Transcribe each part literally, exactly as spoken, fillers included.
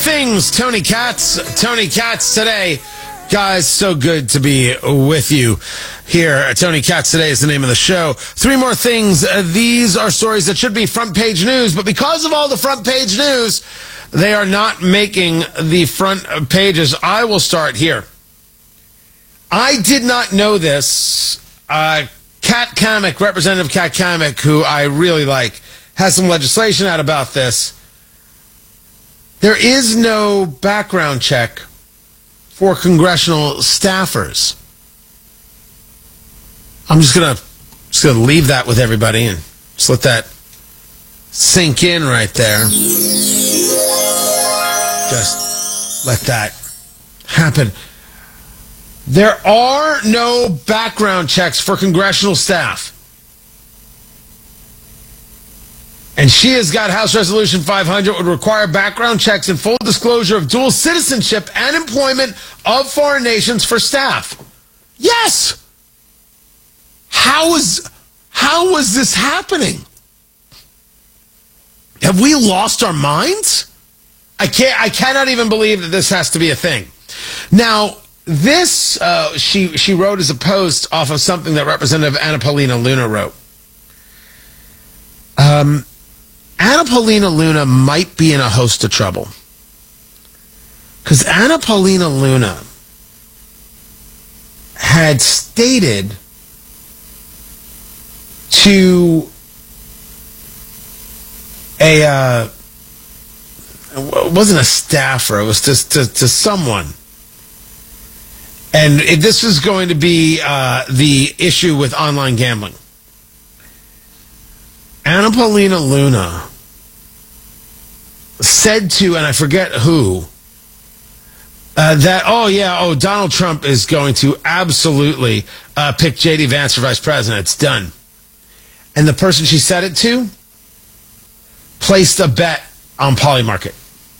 things. Tony Katz. Tony Katz today. Guys, so good to be with you here. Tony Katz today is the name of the show. Three more things. Uh, these are stories that should be front page news, but because of all the front page news, they are not making the front pages. I will start here. I did not know this. Uh, Kat Cammack, Representative Kat Cammack, who I really like, has some legislation out about this. There is no background check for congressional staffers. I'm just gonna just gonna leave that with everybody and just let that sink in right there. Just let that happen. There are no background checks for congressional staff. And she has got House Resolution five hundred would require background checks and full disclosure of dual citizenship and employment of foreign nations for staff. Yes! How is, how is this happening? Have we lost our minds? I can't, I cannot even believe that this has to be a thing. Now, this, uh, she, she wrote as a post off of something that Representative Anna Paulina Luna wrote. Um, Anna Paulina Luna might be in a host of trouble. Because Anna Paulina Luna had stated to a, uh, it wasn't a staffer, it was just to, to someone. And it, this was going to be uh, the issue with online gambling. Anna Paulina Luna said to, and I forget who, uh, that, oh, yeah, oh, Donald Trump is going to absolutely uh, pick J D Vance for vice president. It's done. And the person she said it to placed a bet on Polymarket.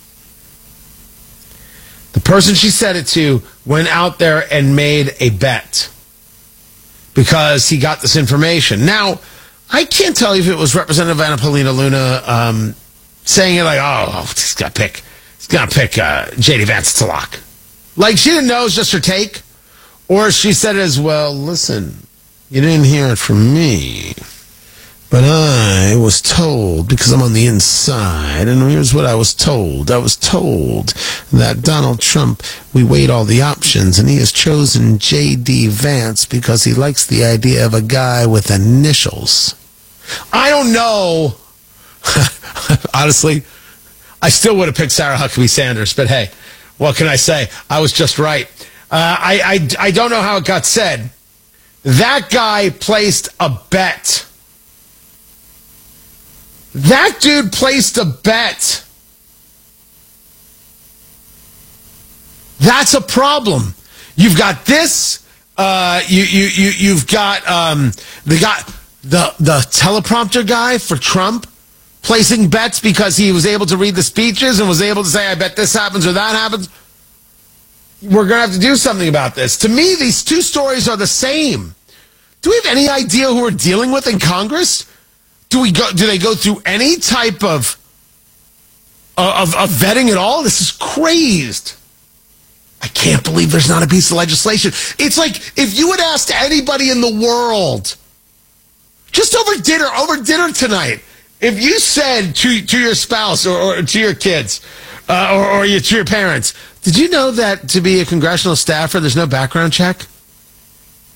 The person she said it to went out there and made a bet because he got this information. Now, I can't tell you if it was Representative Anna Paulina Luna um, saying it like, oh, he's got to pick, he's got to pick uh, J D Vance to lock. Like she didn't know, it was just her take. Or she said it as, well, listen, you didn't hear it from me, but I was told, because I'm on the inside, and here's what I was told. I was told that Donald Trump, we weighed all the options, and he has chosen J D Vance because he likes the idea of a guy with initials. I don't know. Honestly, I still would have picked Sarah Huckabee Sanders, but hey, what can I say? I was just right. Uh, I, I, I don't know how it got said. That guy placed a bet. That dude placed a bet. That's a problem. You've got this. Uh, you you you you've got um, the guy, the the teleprompter guy for Trump, placing bets because he was able to read the speeches and was able to say, "I bet this happens or that happens." We're going to have to do something about this. To me, these two stories are the same. Do we have any idea who we're dealing with in Congress? Do we go? Do they go through any type of of, of vetting at all? This is crazed. I can't believe there's not a piece of legislation. It's like if you had asked anybody in the world, just over dinner, over dinner tonight, if you said to to your spouse or, or to your kids uh, or, or your, to your parents, did you know that to be a congressional staffer, there's no background check?